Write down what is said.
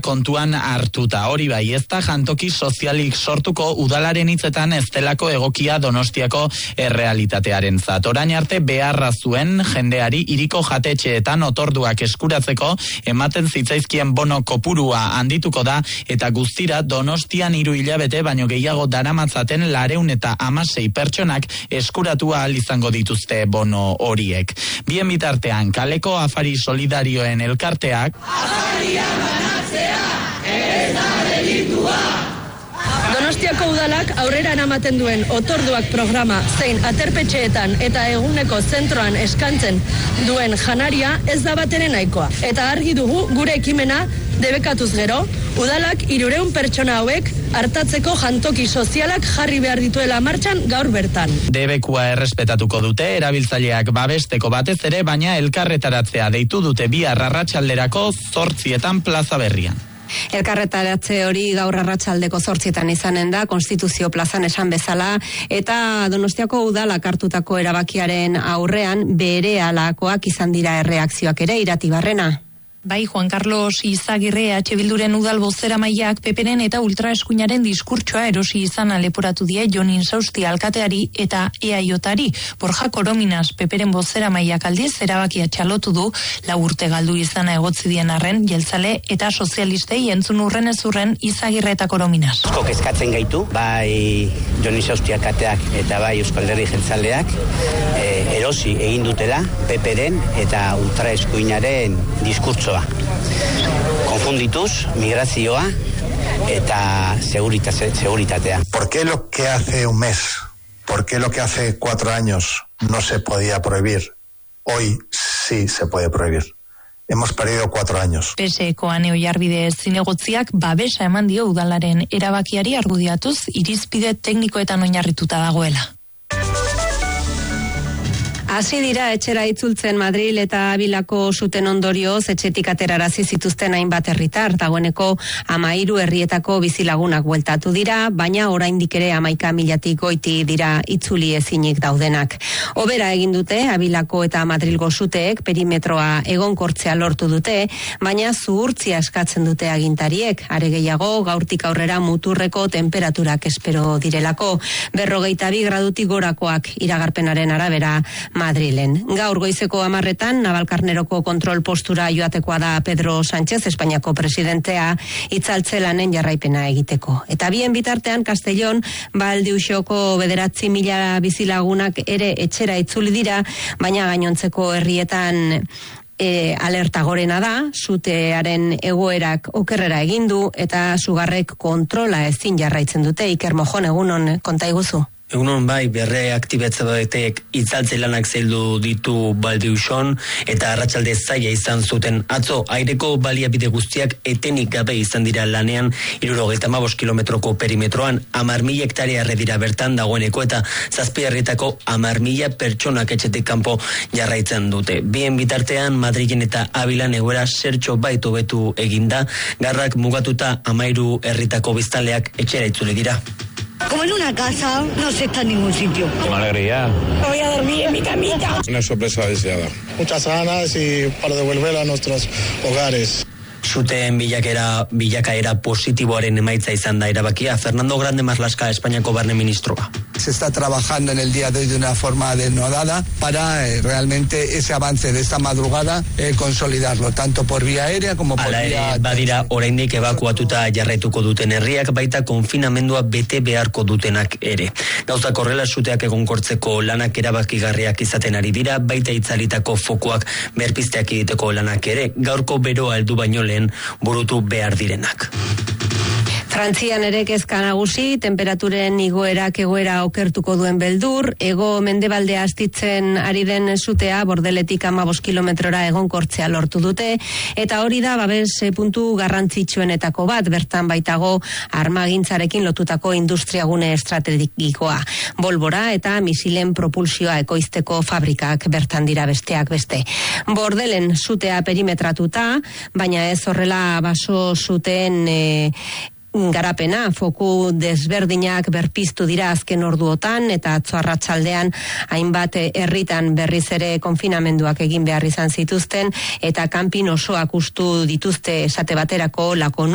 kontuan hartuta. Hori bai, ez da jantoki sozialik sortuko udalaren hitzetan ez delako egokia Donostiako errealitatearen zat. Orain arte beharra zuen jendeari hiriko jatetxeetan otorduak eskuratzeko ematen zitzaizkien bono kopurua handituko da eta guztira Donostian 3 hilabete baino gehiago daramatzaten 216 pertsonak eskuratu ahal izango dituzte bono horiek. Bien bitartean, kaleko afari solidarioen elkarteak afaria banatzea ez da delitua. Donostiako udalak aurrera eramaten duen otorduak programa zein aterpetxeetan eta eguneko zentroan eskantzen duen janaria ez da batere nahikoa. Eta argi dugu gure ekimena debekatuz gero, udalak 300 pertsona hauek hartatzeko jantoki sozialak jarri behar dituela martxan gaur bertan. Debekua errespetatuko dute, erabiltzaileak babesteko batez ere, baina elkarretaratzea deitu dute bihar arratsalderako 8 plaza berrian. Elkarretaratze hori gaur arratsaldeko 8 izanen da, Konstituzio plazan esan bezala, eta Donostiako udalak hartutako erabakiaren aurrean berehalakoak izan dira erreakzioak ere. Iratibarrena. Bai, Juan Carlos Izagirre H. Bilduren udal bozeramaileak PPren eta ultraeskuinaren diskurtsoa erosi izan leporatu die Jon Insausti alkateari eta EAJari. Borja Korominas PPren bozeramaileak aldiz erabakia txalotu du, 4 urte galdu izana egotzi dien arren, jeltzale eta sozialistei entzun urren ez urren Izagirre eta Korominas. Asko kezkatzen gaitu, bai Jon Insausti alkateak eta bai Euskal Herri jeltzaleak erosi egin dutela PPren eta ultraeskuinaren diskurtsoa. Konfundituz, migrazioa eta seguritatea. ¿Por qué lo que hace un mes, por qué lo que hace 4 años no se podía prohibir, hoy sí se puede prohibir? Hemos perdido 4 años. PSeko Ane Oiarbide zinegotziak babesa eman dio udalaren erabakiari argudiatuz irizpide teknikoetan oinarrituta dagoela. Hasi dira etxera itzultzen Madril eta Abilako suten ondorioz etxetik aterarazi zituzten hainbat herritar, dagoeneko 13 herrietako bizilagunak bueltatu dira, baina oraindik ere 11.000 goiti dira itzuli ezinik daudenak. Hobera egin dute Abilako eta Madrilgo suteek perimetroa egonkortzea lortu dute, baina zuhurtzia eskatzen dute agintariek, are gehiago gaurtik aurrera muturreko temperaturak espero direlako, 42 gradutik gorakoak iragarpenaren arabera Madrilen. Gaur goizeko 10 Navalkarneroko kontrol postura joatekoa da Pedro Sánchez, Espainiako presidentea, itzaltzelanen jarraipena egiteko. Eta bien bitartean Castellón, Valdiuxoko 9.000 bizilagunak ere etxera itzuli dira, baina gainontzeko herrietan alerta gorena da, sutearen egoerak okerrera egin du eta sugarrek kontrola ezin jarraitzen dute. Iker Mojon, egunon, konta iguzu. Egunon bai, berreaktibetza batek itzaltze lanak zaildu ditu Valdiuxon eta arratsalde zaila izan zuten. Atzo, aireko baliabide guztiak etenik gabe izan dira lanean 75 kilometroko perimetroan, 10.000 hektarea dira bertan dagoeneko eta 7 herrietako 10.000 pertsonak etxetik kanpo jarraitzen dute. Bien bitartean, Madrilen eta Abilan egoera zertxo bait hobetu eginda, garrak mugatuta 13 herritako biztanleak etxera itzuli dira. Como en una casa, no se está en ningún sitio. Con alegría. Voy a dormir en mi camita. Una sorpresa deseada. Muchas ganas y para devolver a nuestros hogares. Suteen bilakaera positiboaren emaitza izan da erabakia. Fernando Grande Marlaska, Espainiako barne ministroa. Se está trabajando en el día de hoy de una forma denodada para realmente ese avance de esta madrugada consolidarlo, tanto por vía aérea como por vía... Badira oraindik ebakuatuta jarraituko duten herriak, baita konfinamendua bete beharko dutenak ere. Gauzak horrela, suteak egonkortzeko lanak erabakigarriak izaten ari dira, baita itzalitako fokuak berpizteak egiteko lanak ere, gaurko beroa heldu baino lehen burutu behar direnak. Frantzian ere kezka nagusi, temperaturen igoerak egoera okertuko duen beldur, hego mendebaldea astitzen ari den sutea Bordeletik 15 kilometrora egonkortzea lortu dute, eta hori da babes puntu garrantzitsuenetako bat, bertan baitago armagintzarekin lotutako industriagune estrategikoa. Bolbora eta misilen propulsioa ekoizteko fabrikak bertan dira besteak beste. Bordelen sutea perimetratuta, baina ez horrela baso zuten garapena, foku desberdinak berpiztu dira azken orduotan eta atzo arratsaldean hainbat herritan berriz ere konfinamenduak egin behar izan zituzten eta kanpin osoak hustu dituzte esate baterako Lakonu